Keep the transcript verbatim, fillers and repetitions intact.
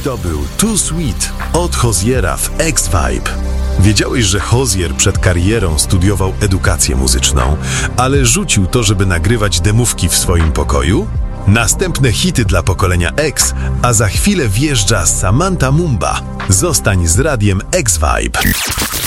zdobył Too Sweet od Hoziera w X-Vibe. Wiedziałeś, że Hozier przed karierą studiował edukację muzyczną, ale rzucił to, żeby nagrywać demówki w swoim pokoju? Następne hity dla pokolenia X, a za chwilę wjeżdża Samantha Mumba. Zostań z radiem X-Vibe.